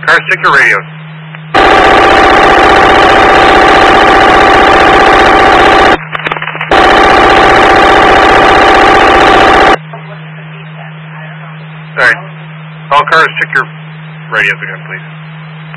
Cars, check your radios. Alright. All cars, check your radios again, please.